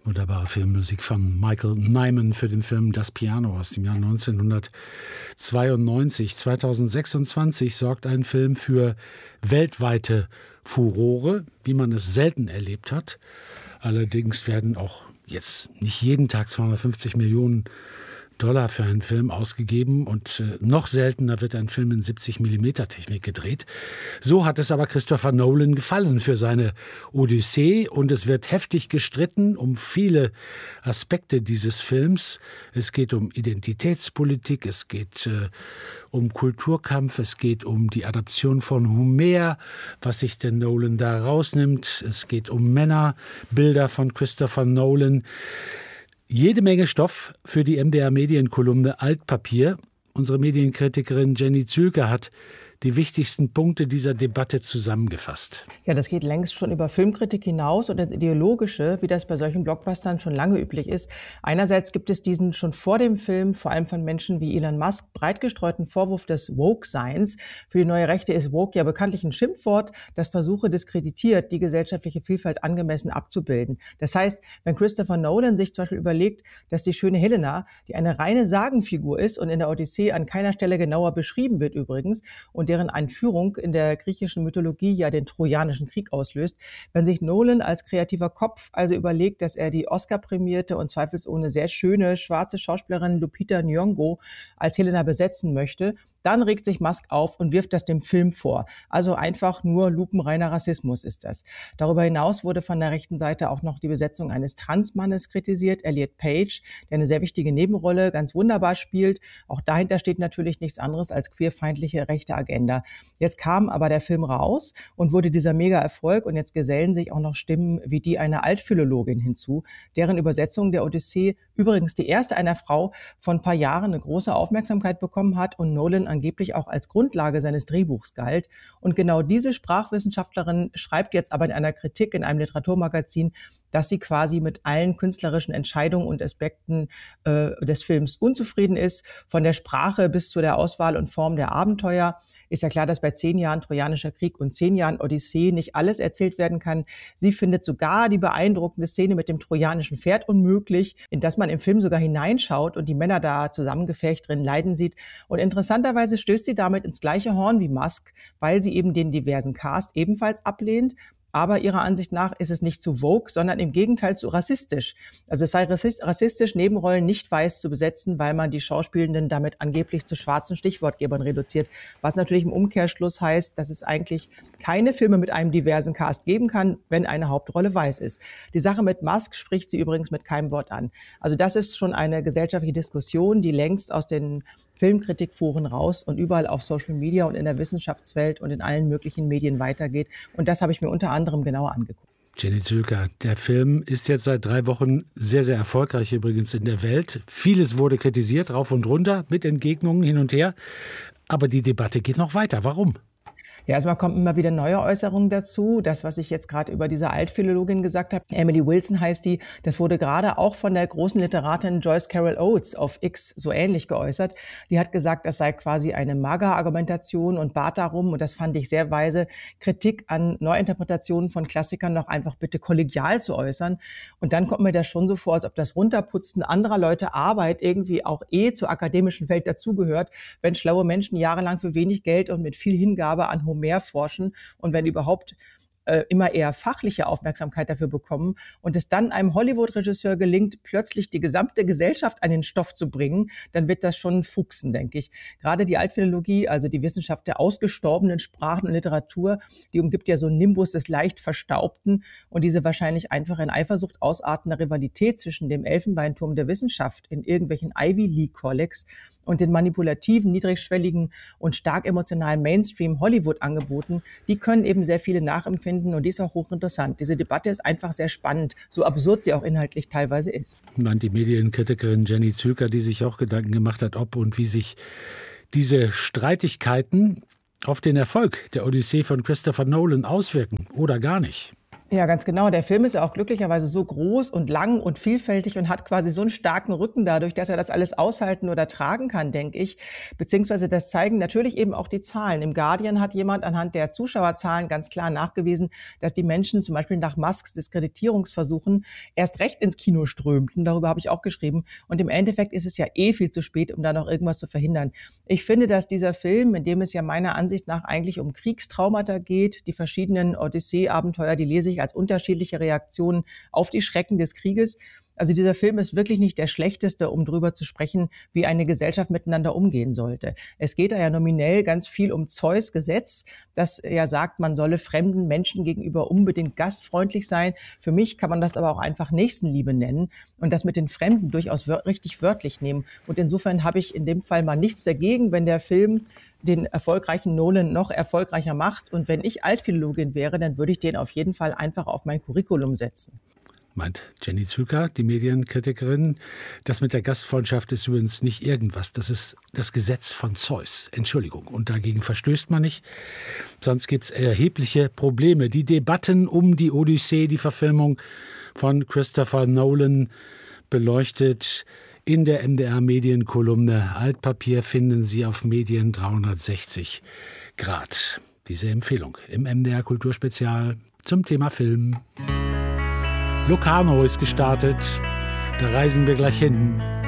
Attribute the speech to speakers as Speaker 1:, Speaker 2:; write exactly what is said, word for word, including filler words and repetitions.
Speaker 1: Wunderbare Filmmusik von Michael Nyman für den Film Das Piano aus dem Jahr neunzehnhundertzweiundneunzig. zweitausendsechsundzwanzig sorgt ein Film für weltweite Furore, wie man es selten erlebt hat. Allerdings werden auch jetzt nicht jeden Tag zweihundertfünfzig Millionen Dollar für einen Film ausgegeben und äh, noch seltener wird ein Film in siebzig Millimeter Technik gedreht. So hat es aber Christopher Nolan gefallen für seine Odyssee und es wird heftig gestritten um viele Aspekte dieses Films. Es geht um Identitätspolitik, es geht äh, um Kulturkampf, es geht um die Adaption von Homer, was sich denn Nolan da rausnimmt. Es geht um Männerbilder von Christopher Nolan. Jede Menge Stoff für die M D R-Medienkolumne Altpapier. Unsere Medienkritikerin Jenny Zülker hat die wichtigsten Punkte dieser Debatte zusammengefasst.
Speaker 2: Ja, das geht längst schon über Filmkritik hinaus und das Ideologische, wie das bei solchen Blockbustern schon lange üblich ist. Einerseits gibt es diesen schon vor dem Film, vor allem von Menschen wie Elon Musk, breit gestreuten Vorwurf des Woke-Seins. Für die neue Rechte ist Woke ja bekanntlich ein Schimpfwort, das Versuche diskreditiert, die gesellschaftliche Vielfalt angemessen abzubilden. Das heißt, wenn Christopher Nolan sich zum Beispiel überlegt, dass die schöne Helena, die eine reine Sagenfigur ist und in der Odyssee an keiner Stelle genauer beschrieben wird übrigens, und deren Einführung in der griechischen Mythologie ja den Trojanischen Krieg auslöst. Wenn sich Nolan als kreativer Kopf also überlegt, dass er die Oscar-prämierte und zweifelsohne sehr schöne schwarze Schauspielerin Lupita Nyong'o als Helena besetzen möchte, dann regt sich Musk auf und wirft das dem Film vor. Also einfach nur lupenreiner Rassismus ist das. Darüber hinaus wurde von der rechten Seite auch noch die Besetzung eines Transmannes kritisiert, Elliot Page, der eine sehr wichtige Nebenrolle ganz wunderbar spielt. Auch dahinter steht natürlich nichts anderes als queerfeindliche rechte Agenda. Jetzt kam aber der Film raus und wurde dieser Mega-Erfolg und jetzt gesellen sich auch noch Stimmen wie die einer Altphilologin hinzu, deren Übersetzung der Odyssee übrigens die erste einer Frau von ein paar Jahren eine große Aufmerksamkeit bekommen hat und Nolan angeblich auch als Grundlage seines Drehbuchs galt. Und genau diese Sprachwissenschaftlerin schreibt jetzt aber in einer Kritik in einem Literaturmagazin, dass sie quasi mit allen künstlerischen Entscheidungen und Aspekten äh, des Films unzufrieden ist. Von der Sprache bis zu der Auswahl und Form der Abenteuer ist ja klar, dass bei zehn Jahren Trojanischer Krieg und zehn Jahren Odyssee nicht alles erzählt werden kann. Sie findet sogar die beeindruckende Szene mit dem trojanischen Pferd unmöglich, in das man im Film sogar hineinschaut und die Männer da zusammengefecht drin leiden sieht. Und interessanterweise stößt sie damit ins gleiche Horn wie Musk, weil sie eben den diversen Cast ebenfalls ablehnt. Aber ihrer Ansicht nach ist es nicht zu Vogue, sondern im Gegenteil zu rassistisch. Also es sei rassistisch, Nebenrollen nicht weiß zu besetzen, weil man die Schauspielenden damit angeblich zu schwarzen Stichwortgebern reduziert. Was natürlich im Umkehrschluss heißt, dass es eigentlich keine Filme mit einem diversen Cast geben kann, wenn eine Hauptrolle weiß ist. Die Sache mit Musk spricht sie übrigens mit keinem Wort an. Also das ist schon eine gesellschaftliche Diskussion, die längst aus den Filmkritikforen raus und überall auf Social Media und in der Wissenschaftswelt und in allen möglichen Medien weitergeht. Und das habe ich mir unter anderem genauer angeguckt.
Speaker 1: Jenny Zülker, der Film ist jetzt seit drei Wochen sehr, sehr erfolgreich übrigens in der Welt. Vieles wurde kritisiert, rauf und runter, mit Entgegnungen hin und her. Aber die Debatte geht noch weiter. Warum?
Speaker 2: Ja, erstmal kommen immer wieder neue Äußerungen dazu. Das, was ich jetzt gerade über diese Altphilologin gesagt habe, Emily Wilson heißt die, das wurde gerade auch von der großen Literatin Joyce Carol Oates auf X so ähnlich geäußert. Die hat gesagt, das sei quasi eine Mager-Argumentation und bat darum, und das fand ich sehr weise, Kritik an Neuinterpretationen von Klassikern noch einfach bitte kollegial zu äußern. Und dann kommt mir das schon so vor, als ob das Runterputzen anderer Leute Arbeit irgendwie auch eh zur akademischen Welt dazugehört, wenn schlaue Menschen jahrelang für wenig Geld und mit viel Hingabe an Homer forschen und wenn überhaupt äh, immer eher fachliche Aufmerksamkeit dafür bekommen und es dann einem Hollywood-Regisseur gelingt, plötzlich die gesamte Gesellschaft an den Stoff zu bringen, dann wird das schon fuchsen, denke ich. Gerade die Altphilologie, also die Wissenschaft der ausgestorbenen Sprachen und Literatur, die umgibt ja so einen Nimbus des leicht Verstaubten und diese wahrscheinlich einfach in Eifersucht ausartende Rivalität zwischen dem Elfenbeinturm der Wissenschaft in irgendwelchen Ivy League Colleges und den manipulativen, niedrigschwelligen und stark emotionalen Mainstream-Hollywood-Angeboten, die können eben sehr viele nachempfinden und die ist auch hochinteressant. Diese Debatte ist einfach sehr spannend, so absurd sie auch inhaltlich teilweise ist.
Speaker 1: Meint die Medienkritikerin Jenny Zülker, die sich auch Gedanken gemacht hat, ob und wie sich diese Streitigkeiten auf den Erfolg der Odyssee von Christopher Nolan auswirken oder gar nicht.
Speaker 2: Ja, ganz genau. Der Film ist ja auch glücklicherweise so groß und lang und vielfältig und hat quasi so einen starken Rücken dadurch, dass er das alles aushalten oder tragen kann, denke ich. Beziehungsweise das zeigen natürlich eben auch die Zahlen. Im Guardian hat jemand anhand der Zuschauerzahlen ganz klar nachgewiesen, dass die Menschen zum Beispiel nach Musks Diskreditierungsversuchen erst recht ins Kino strömten. Darüber habe ich auch geschrieben. Und im Endeffekt ist es ja eh viel zu spät, um da noch irgendwas zu verhindern. Ich finde, dass dieser Film, in dem es ja meiner Ansicht nach eigentlich um Kriegstraumata geht, die verschiedenen Odyssee-Abenteuer, die lese ich als unterschiedliche Reaktionen auf die Schrecken des Krieges. Also dieser Film ist wirklich nicht der schlechteste, um drüber zu sprechen, wie eine Gesellschaft miteinander umgehen sollte. Es geht da ja nominell ganz viel um Zeus Gesetz, das ja sagt, man solle fremden Menschen gegenüber unbedingt gastfreundlich sein. Für mich kann man das aber auch einfach Nächstenliebe nennen und das mit den Fremden durchaus wör- richtig wörtlich nehmen. Und insofern habe ich in dem Fall mal nichts dagegen, wenn der Film den erfolgreichen Nolan noch erfolgreicher macht. Und wenn ich Altphilologin wäre, dann würde ich den auf jeden Fall einfach auf mein Curriculum setzen.
Speaker 1: Meint Jenny Zücker, die Medienkritikerin. Das mit der Gastfreundschaft ist übrigens nicht irgendwas. Das ist das Gesetz von Zeus. Entschuldigung. Und dagegen verstößt man nicht. Sonst gibt es erhebliche Probleme. Die Debatten um die Odyssee, die Verfilmung von Christopher Nolan, beleuchtet in der M D R-Medienkolumne Altpapier, finden Sie auf Medien dreihundertsechzig Grad. Diese Empfehlung im M D R-Kulturspezial zum Thema Film. Locarno ist gestartet. Da reisen wir gleich hin.